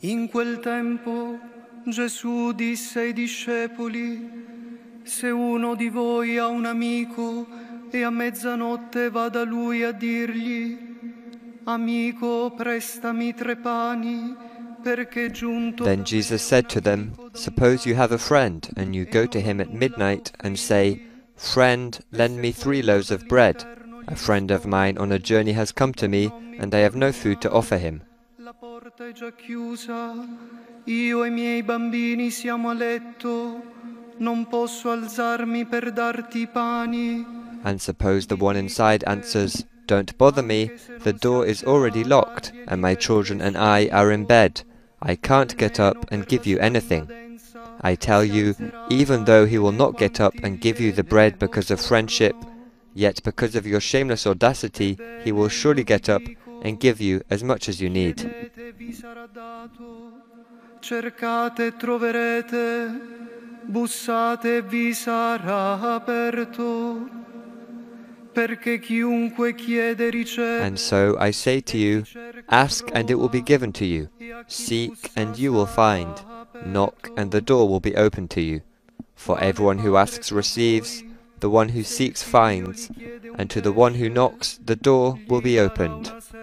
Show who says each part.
Speaker 1: In quel tempo Gesù disse ai discepoli: se uno di voi ha un amico e a mezzanotte va da lui a dirgli: amico, prestami 3 pani, perché giunto.
Speaker 2: Then Jesus said to them, suppose you have a friend, and you go to him at midnight and say, friend, lend me 3 loaves of bread. A friend of mine on a journey has come to me, and I have no food to offer him.
Speaker 1: La porta è già chiusa, io e i miei bambini siamo a letto, non posso alzarmi per darti i pani.
Speaker 2: And suppose the one inside answers, don't bother me, the door is already locked, and my children and I are in bed. I can't get up and give you anything. I tell you, even though he will not get up and give you the bread because of friendship, yet because of your shameless audacity, he will surely get up and give you as much as you need.
Speaker 1: Cercate e troverete, bussate e vi sarà aperto, perché chiunque chiede riceve.
Speaker 2: And so I say to you, ask and it will be given to you, seek and you will find, knock and the door will be opened to you. For everyone who asks receives, the one who seeks finds, and to the one who knocks the door will be opened.